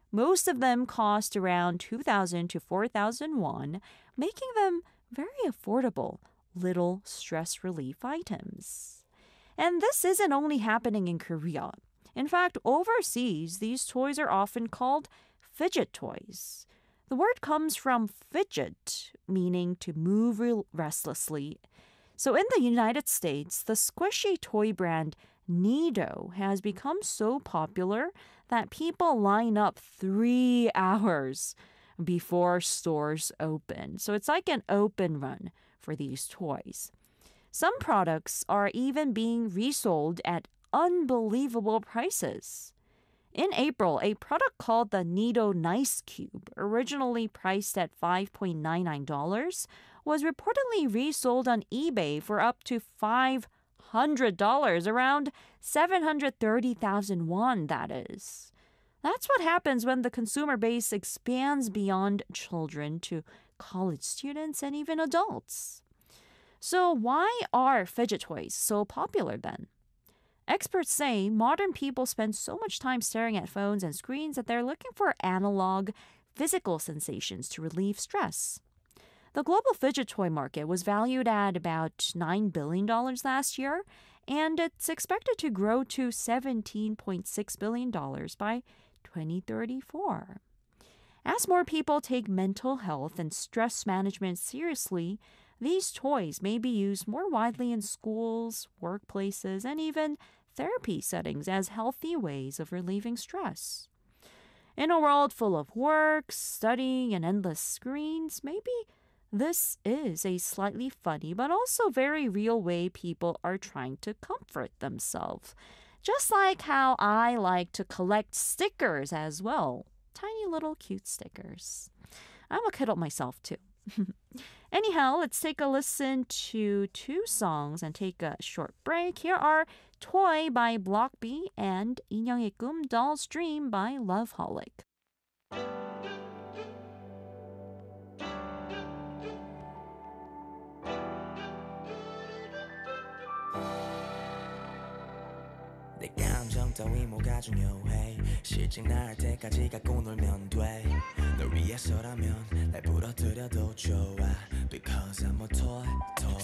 Most of them cost around 2,000 to 4,000 won, making them very affordable little stress relief items. And this isn't only happening in Korea. In fact, overseas, these toys are often called fidget toys. The word comes from fidget, meaning to move restlessly. So in the United States, the squishy toy brand Nido has become so popular that people line up 3 hours before stores open. So it's like an open run for these toys. Some products are even being resold at unbelievable prices. In April, a product called the Nido Nice Cube, originally priced at $5.99, was reportedly resold on eBay for up to $500, around 730,000 won, that is. That's what happens when the consumer base expands beyond children to college students and even adults. So why are fidget toys so popular then? Experts say modern people spend so much time staring at phones and screens that they're looking for analog, physical sensations to relieve stress. The global fidget toy market was valued at about $9 billion last year, and it's expected to grow to $17.6 billion by 2034. As more people take mental health and stress management seriously, these toys may be used more widely in schools, workplaces, and even therapy settings as healthy ways of relieving stress. In a world full of work, studying, and endless screens, maybe this is a slightly funny but also very real way people are trying to comfort themselves. Just like how I like to collect stickers as well. Tiny little cute stickers. I'm a kiddo myself too. Anyhow, let's take a listen to 2 songs and take a short break. Here are Toy by Block B and 인형의 꿈 Doll's Dream by Loveholic. 내 감정 따위 뭐가 중요해 실증 날 때까지 갖고 놀면 돼널 위해서라면 날 부러뜨려도 좋아 Because I'm a toy